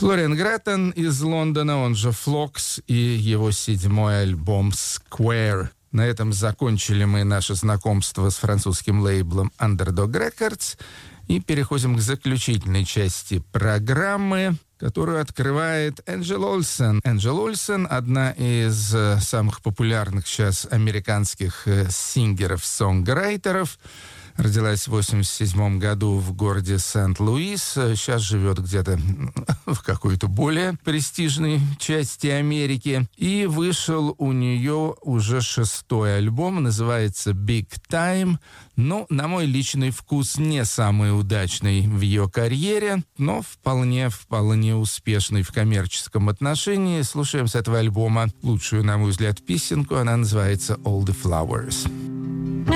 Флориан Греттон из Лондона, он же Флокс, и его 7-й альбом «Square». На этом закончили мы наше знакомство с французским лейблом Underdog Records и переходим к заключительной части программы, которую открывает Энджел Олсен. Энджел Олсен — одна из самых популярных сейчас американских сингеров-сонграйтеров. Родилась в 1987 году в городе Сент-Луис. Сейчас живет где-то в какой-то более престижной части Америки. И вышел у нее уже 6-й альбом, называется «Big Time». Ну, на мой личный вкус, не самый удачный в ее карьере, но вполне успешный в коммерческом отношении. Слушаем с этого альбома лучшую, на мой взгляд, песенку. Она называется «All the Flowers».